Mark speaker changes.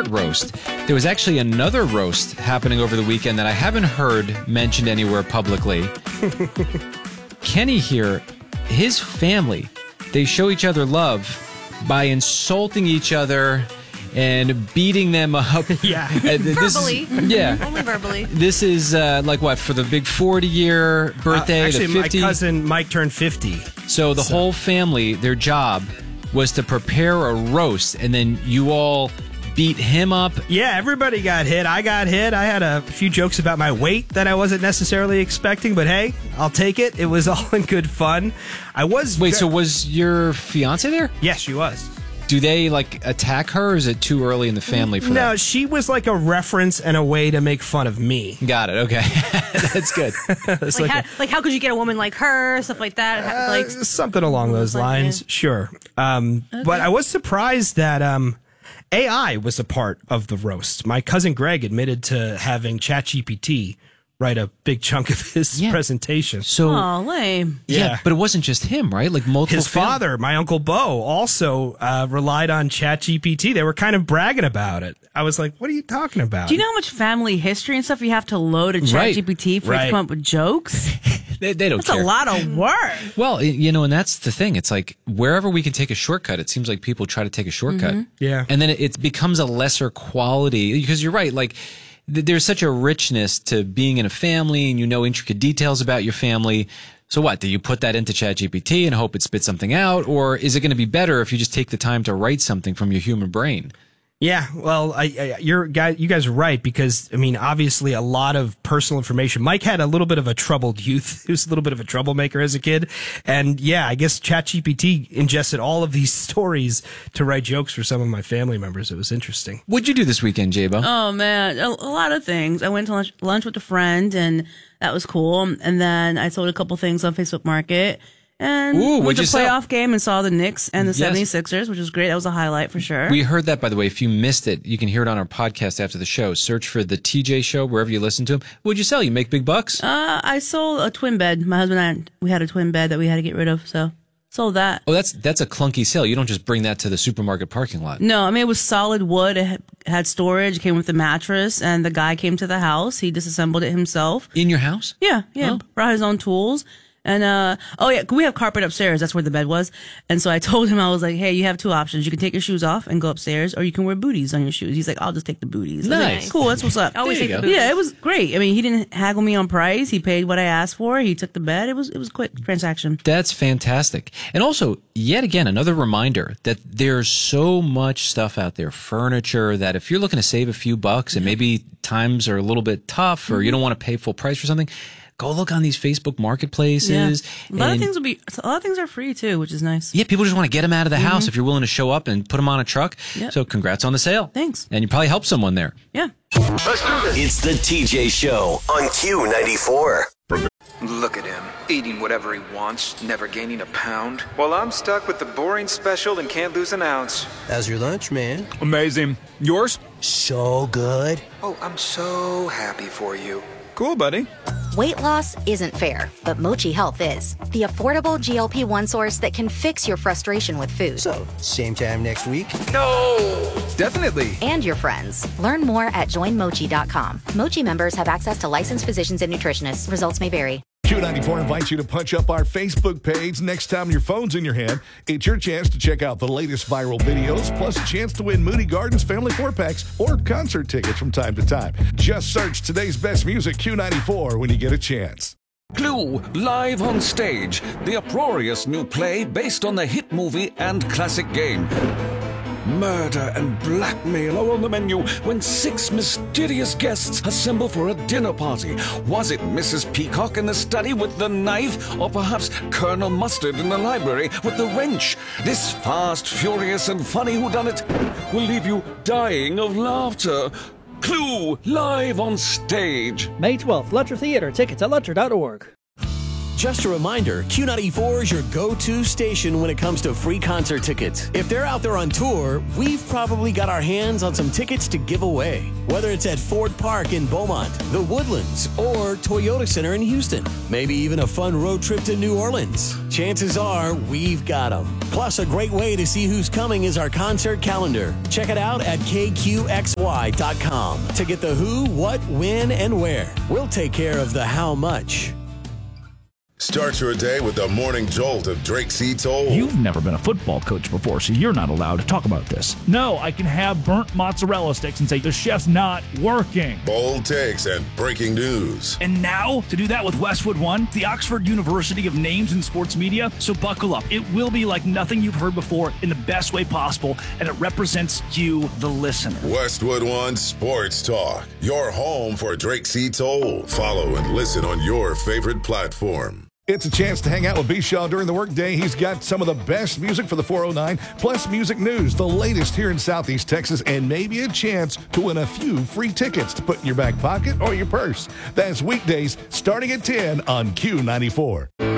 Speaker 1: Art roast. There was actually another roast happening over the weekend that I haven't heard mentioned anywhere publicly. Kenny here, his family, they show each other love by insulting each other and beating them up.
Speaker 2: Yeah.
Speaker 3: Verbally.
Speaker 1: Yeah.
Speaker 3: Only verbally.
Speaker 1: This is like what, for the big 40-year birthday?
Speaker 2: Actually,
Speaker 1: the 50?
Speaker 2: my cousin Mike turned 50.
Speaker 1: So the whole family, their job was to prepare a roast, and then you all beat him up.
Speaker 2: Yeah, everybody got hit. I got hit. I had a few jokes about my weight that I wasn't necessarily expecting, but hey, I'll take it. It was all in good fun.
Speaker 1: So was your fiance there?
Speaker 2: Yes, she was.
Speaker 1: Do they, like, attack her, or is it too early in the family for that?
Speaker 2: No, she was like a reference and a way to make fun of me.
Speaker 1: Got it. Okay. That's good.
Speaker 2: It's
Speaker 3: How could you get a woman like her? Stuff like that.
Speaker 2: something along those lines.
Speaker 3: Yeah.
Speaker 2: Sure. But I was surprised that AI was a part of the roast. My cousin Greg admitted to having ChatGPT write a big chunk of his presentation.
Speaker 1: So,
Speaker 3: Oh, lame.
Speaker 1: yeah, but it wasn't just him, right? Like multiple.
Speaker 2: His father, my Uncle Bo, also relied on ChatGPT. They were kind of bragging about it. I was like, what are you talking about?
Speaker 3: Do you know how much family history and stuff you have to load in
Speaker 1: Right.
Speaker 3: ChatGPT for it to come up with jokes?
Speaker 1: They don't
Speaker 3: That's
Speaker 1: care.
Speaker 3: a lot of work.
Speaker 1: Well, and that's the thing. It's like wherever we can take a shortcut, it seems like people try to take a shortcut.
Speaker 2: Yeah.
Speaker 1: And then it becomes a lesser quality, because you're right. Like, there's such a richness to being in a family, and you know intricate details about your family. So what? Do you put that into ChatGPT and hope it spits something out? Or is it going to be better if you just take the time to write something from your human brain?
Speaker 2: Yeah, well, you guys are right, because, I mean, obviously a lot of personal information. Mike had a little bit of a troubled youth. He was a little bit of a troublemaker as a kid. And yeah, I guess ChatGPT ingested all of these stories to write jokes for some of my family members. It was interesting.
Speaker 1: What'd you do this weekend, J-Bo?
Speaker 3: Oh, man. A lot of things. I went to lunch with a friend, and that was cool. And then I sold a couple things on Facebook Market. And went
Speaker 1: what'd
Speaker 3: to
Speaker 1: you sell?
Speaker 3: playoff game and saw the Knicks and the
Speaker 1: Yes.
Speaker 3: 76ers, which was great. That was a highlight for sure.
Speaker 1: We heard that, by the way. If you missed it, you can hear it on our podcast after the show. Search for the TJ Show wherever you listen to him. What'd you sell? You make big bucks?
Speaker 3: I sold a twin bed. My husband and I, we had a twin bed that we had to get rid of, so sold that.
Speaker 1: Oh, that's a clunky sale. You don't just bring that to the supermarket parking lot.
Speaker 3: No, I mean, it was solid wood. It had storage. It came with the mattress, and the guy came to the house. He disassembled it himself.
Speaker 1: In your house?
Speaker 3: Yeah.
Speaker 1: Oh.
Speaker 3: Brought his own tools. And, we have carpet upstairs. That's where the bed was. And so I told him, I was like, hey, you have two options. You can take your shoes off and go upstairs, or you can wear booties on your shoes. He's like, I'll just take the booties. I was like,
Speaker 1: Nice.
Speaker 3: cool. That's what's up.
Speaker 1: Always take the booties.
Speaker 3: Yeah, it was great. I mean, he didn't haggle me on price. He paid what I asked for. He took the bed. It was a quick transaction.
Speaker 1: That's fantastic. And also, yet again, another reminder that there's so much stuff out there, furniture, that if you're looking to save a few bucks and maybe times are a little bit tough, or you don't want to pay full price for something, go look on these Facebook marketplaces.
Speaker 3: Yeah. A lot of things are free too, which is nice.
Speaker 1: Yeah, people just want to get them out of the house if you're willing to show up and put them on a truck.
Speaker 3: Yep.
Speaker 1: So congrats on the sale.
Speaker 3: Thanks.
Speaker 1: And you probably helped someone there.
Speaker 3: Yeah.
Speaker 4: It's the TJ Show on Q94.
Speaker 5: Look at him, eating whatever he wants, never gaining a pound. While I'm stuck with the boring special and can't lose an ounce.
Speaker 6: How's your lunch, man?
Speaker 5: Amazing. Yours?
Speaker 6: So good.
Speaker 5: Oh, I'm so happy for you.
Speaker 7: Cool, buddy.
Speaker 8: Weight loss isn't fair, but Mochi Health is. The affordable GLP-1 source that can fix your frustration with food.
Speaker 6: So, same time next week?
Speaker 5: No! Definitely.
Speaker 8: And your friends. Learn more at joinmochi.com. Mochi members have access to licensed physicians and nutritionists. Results may vary.
Speaker 9: Q94 invites you to punch up our Facebook page next time your phone's in your hand. It's your chance to check out the latest viral videos, plus a chance to win Moody Gardens Family 4-packs or concert tickets from time to time. Just search today's best music Q94 when you get a chance.
Speaker 10: Clue, live on stage. The uproarious new play based on the hit movie and classic game. Murder and blackmail are on the menu when 6 mysterious guests assemble for a dinner party. Was it Mrs. Peacock in the study with the knife? Or perhaps Colonel Mustard in the library with the wrench? This fast, furious, and funny whodunit will leave you dying of laughter. Clue, live on stage.
Speaker 11: May 12th, Lutcher Theater. Tickets at Lutcher.org.
Speaker 7: Just a reminder, Q94 is your go-to station when it comes to free concert tickets. If they're out there on tour, we've probably got our hands on some tickets to give away. Whether it's at Ford Park in Beaumont, the Woodlands, or Toyota Center in Houston. Maybe even a fun road trip to New Orleans. Chances are we've got them. Plus, a great way to see who's coming is our concert calendar. Check it out at kqxy.com to get the who, what, when, and where. We'll take care of the how much.
Speaker 11: Start your day with the morning jolt of Drake C. Toll.
Speaker 12: You've never been a football coach before, so you're not allowed to talk about this. No, I can have burnt mozzarella sticks and say the chef's not working.
Speaker 11: Bold takes and breaking news.
Speaker 12: And now, to do that with Westwood One, the Oxford University of names in sports media, so buckle up. It will be like nothing you've heard before in the best way possible, and it represents you, the listener.
Speaker 11: Westwood One Sports Talk, your home for Drake C. Toll. Follow and listen on your favorite platform.
Speaker 9: It's a chance to hang out with B-Shaw during the workday. He's got some of the best music for the 409, plus music news, the latest here in Southeast Texas, and maybe a chance to win a few free tickets to put in your back pocket or your purse. That's weekdays starting at 10 on Q94.